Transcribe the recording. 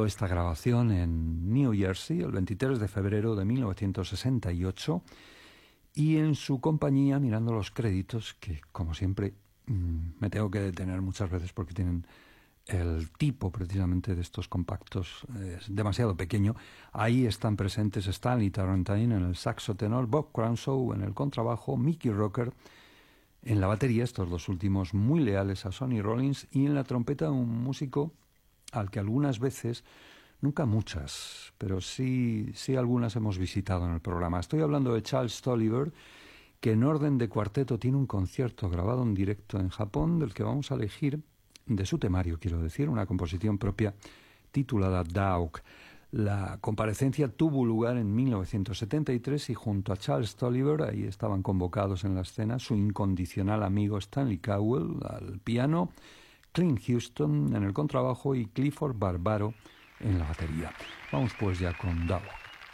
Esta grabación en New Jersey el 23 de febrero de 1968 y en su compañía, mirando los créditos, que como siempre me tengo que detener muchas veces porque tienen el tipo precisamente de estos compactos es demasiado pequeño. Ahí están presentes Stanley Tarantine en el saxo tenor, Bob Cranshaw en el contrabajo, Mickey Rocker en la batería, estos dos últimos muy leales a Sonny Rollins, y en la trompeta un músico al que algunas veces, nunca muchas, pero sí algunas hemos visitado en el programa. Estoy hablando de Charles Tolliver, que en orden de cuarteto tiene un concierto grabado en directo en Japón, del que vamos a elegir, de su temario, quiero decir, una composición propia titulada Dauk. La comparecencia tuvo lugar en 1973 y junto a Charles Tolliver, ahí estaban convocados en la escena su incondicional amigo Stanley Cowell al piano, Clint Houston en el contrabajo y Clifford Barbaro en la batería. Vamos pues ya con Dauk.